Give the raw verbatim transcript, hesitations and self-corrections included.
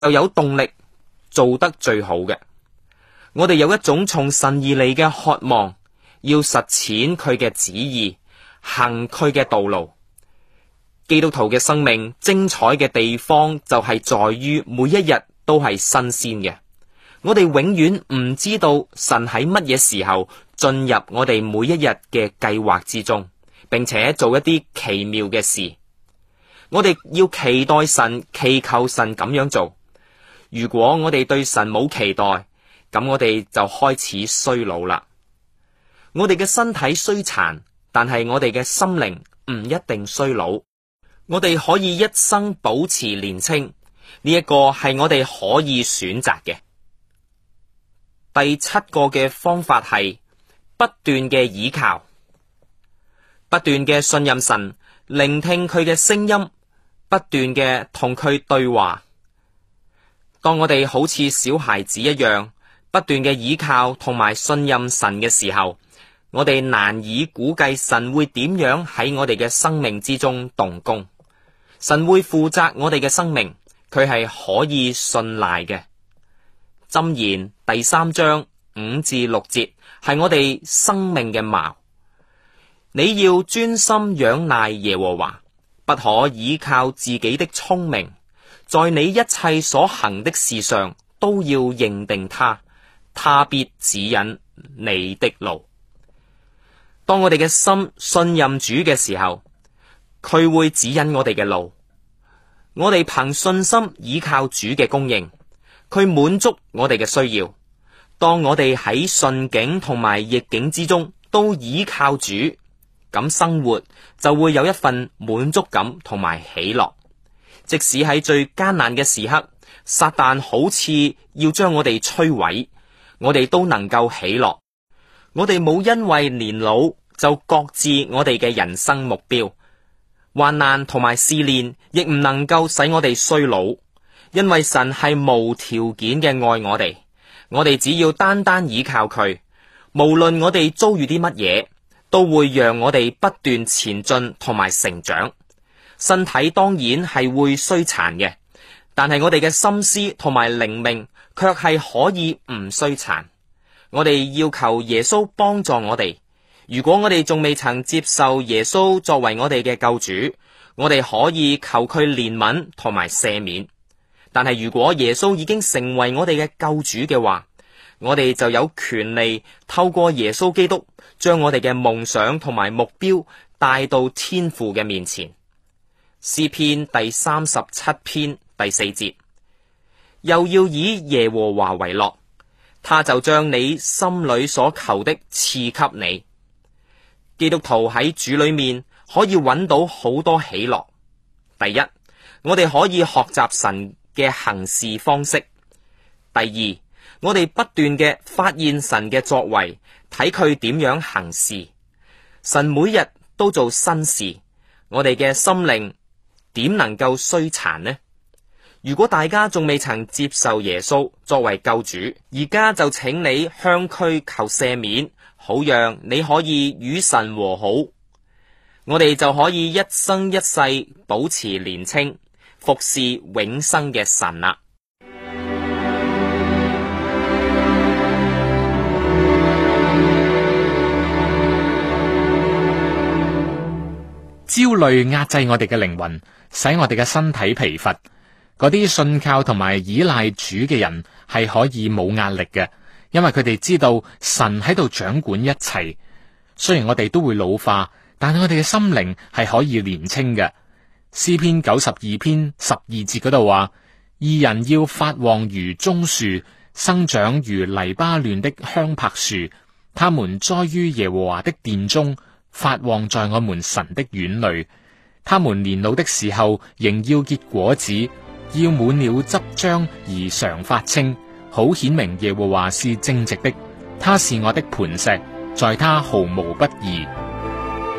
就有動力做得最好嘅。我哋有一種從神而嚟嘅渴望，要實踐佢嘅旨意，行佢嘅道路。基督徒嘅生命精彩嘅地方就係在於每一日都係新鮮嘅。我哋永遠唔知道神喺乜嘢時候進入我哋每一日嘅計劃之中，並且做一啲奇妙嘅事。我哋要期待神，祈求神咁樣做。如果我哋對神冇期待，咁我哋就開始衰老啦。我哋嘅身體衰殘，但係我哋嘅心靈唔一定衰老。我哋可以一生保持年輕，呢一個係我哋可以選擇嘅。第七個嘅方法係不斷嘅倚靠，不斷嘅信任神，聆聽佢嘅聲音，不斷嘅同佢對話。當我哋好似小孩子一樣，不斷嘅倚靠同埋信任神嘅時候，我哋難以估計神會點樣喺我哋嘅生命之中動工。神會負責我哋嘅生命，佢係可以信賴嘅。箴言第三章五至六節係我哋生命嘅錨。你要專心仰賴耶和華，不可倚靠自己的聰明，在你一切所行的事上都要認定他，他必指引你的路。當我哋嘅心信任主嘅時候，佢會指引我哋嘅路。我哋憑信心倚靠主嘅供應，佢滿足我哋嘅需要。當我哋喺順境同埋逆境之中都倚靠主，咁生活就會有一份滿足感同埋喜樂。即使喺最艱難嘅時刻，撒旦好似要將我哋摧毀，我哋都能夠喜樂。我哋冇因為年老就擱置我哋嘅人生目標。患難同埋試煉亦唔能夠使我哋衰老，因為神係無條件嘅愛我哋，我哋只要單單倚靠佢，無論我哋遭遇啲乜嘢，都會讓我哋不斷前進同埋成長。身體當然係會衰殘嘅，但係我哋嘅心思同埋靈命卻係可以唔衰殘。我哋要求耶穌幫助我哋。如果我哋仲未曾接受耶穌作為我哋嘅救主，我哋可以求佢憐憫同埋赦免。但係如果耶穌已經成為我哋嘅救主嘅話，我哋就有權利透過耶穌基督將我哋嘅夢想同埋目標帶到天父嘅面前。詩篇第三十七篇第四節，又要以耶和華為樂，他就將你心裏所求的賜給你。基督徒喺主裏面可以揾到好多喜樂。第一，我哋可以學習神嘅行事方式。第二，我哋不斷嘅發現神嘅作為，睇佢點樣行事。神每日都做新事，我哋嘅心靈點能夠衰殘呢？如果大家仲未曾接受耶穌作為救主，而家就請你向佢求赦免，好讓你可以與神和好，我哋就可以一生一世保持年輕，服侍永生嘅神啦。 焦慮壓制我哋嘅靈魂，使我哋嘅身體疲乏。嗰啲信靠同埋依賴主嘅人係可以冇壓力嘅，因為佢哋知道神喺度掌管一切。雖然我哋都會老化，但係我哋嘅心靈係可以年輕嘅。詩篇九十二篇十二節嗰度話：義人要發旺如棕樹，生長如黎巴嫩的香柏樹。他們栽於耶和華的殿中，發旺在我們神的院裏。他們年老的時候仍要結果子，要滿了汁漿而常發青，好顯明耶和華是正直的。他是我的磐石，在他毫無不義。